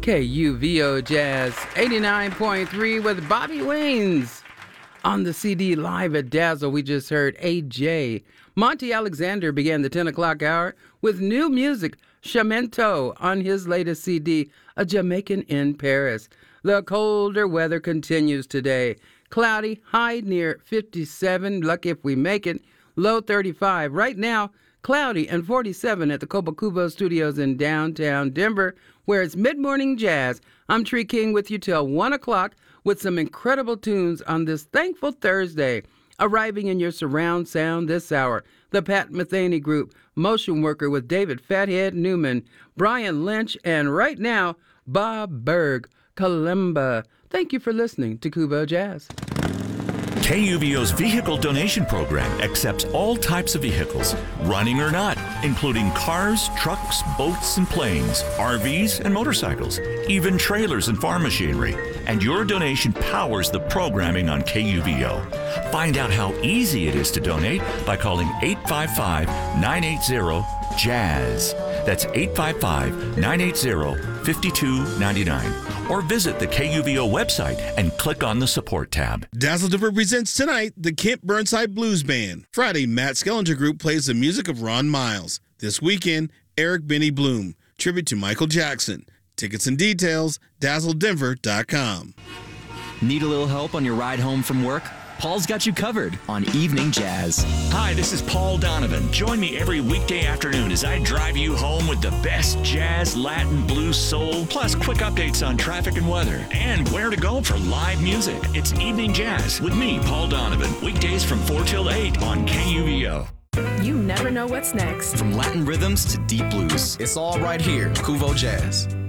KUVO Jazz 89.3 with Bobby Waynes. On the CD live at Dazzle, we just heard AJ. Monty Alexander began the 10 o'clock hour with new music, Chamento, on his latest CD, A Jamaican in Paris. The colder weather continues today. Cloudy, high near 57, lucky if we make it, low 35. Right now, cloudy and 47 at the Cobo Studios in downtown Denver, where it's mid-morning jazz. I'm Tree King with you till 1 o'clock with some incredible tunes on this thankful Thursday. Arriving in your surround sound this hour, the Pat Metheny Group, Motion Worker with David Fathead Newman, Brian Lynch, and right now, Bob Berg, Kalimba. Thank you for listening to Kubo Jazz. KUVO's vehicle donation program accepts all types of vehicles, running or not, including cars, trucks, boats, and planes, RVs, and motorcycles, even trailers and farm machinery. And your donation powers the programming on KUVO. Find out how easy it is to donate by calling 855-980-JAZZ. That's 855-980-5299. Or visit the KUVO website and click on the support tab. Dazzle Denver presents tonight the Kent Burnside Blues Band. Friday, Matt Skellinger Group plays the music of Ron Miles. This weekend, Eric Benny Bloom, tribute to Michael Jackson. Tickets and details, dazzledenver.com. Need a little help on your ride home from work? Paul's got you covered on Evening Jazz. Hi, this is Paul Donovan. Join me every weekday afternoon as I drive you home with the best jazz, Latin, blues, soul, plus quick updates on traffic and weather, and where to go for live music. It's Evening Jazz with me, Paul Donovan, weekdays from 4 till 8 on KUVO. You never know what's next. From Latin rhythms to deep blues. It's all right here, Kuvo Jazz.